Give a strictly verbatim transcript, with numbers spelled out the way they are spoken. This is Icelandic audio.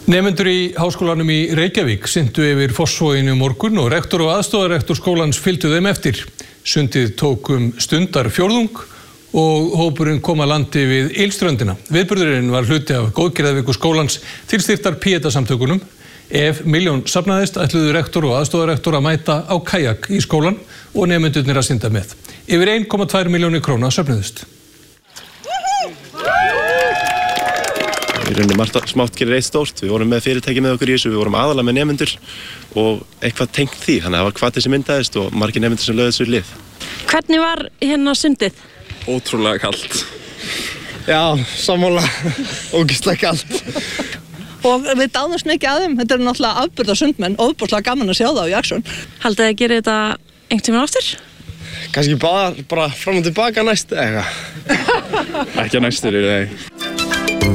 Nemendur í Háskólanum í Reykjavík syntu yfir Fossvoginn í morgun og rektor og aðstoðarrektor skólans fylgdu þeim eftir. Sundið tók um stundar fjórðung og hópurinn kom að landi við Ylströndina. Viðburðurinn var hluti af góðgerðarviku skólans til styrktar Pieta-samtökunum. Ef milljón safnaðist ætluðu rektor og aðstoðarrektor að mæta á kajak í skólan og nemendurnir að synda með. Yfir ein komma tvær milljónir króna söfnuðust. Í rauninni margt smátt gerir eitt stórt. Við vorum með fyrirtæki með okkur í þessu, við vorum aðalega með nemendur og eitthvað tengt því. Þannig að það var hvati sem myndaðist og margir nemendur sem lögðu þessu lið. Hvernig var hérna sundið? Ótrúlega kalt. Já, sammála. Ógeðslega kalt. Og við dáðumst mikið að þeim. Þetta eru náttúrulega afburða sundmenn, ofboðslega gaman að sjá það á Jackson. Haldið þið að gera þetta einhvern tímann aftur? Kannski bara, bara fram og tilbaka næst eða eitthvað. Ekki næstur í dag.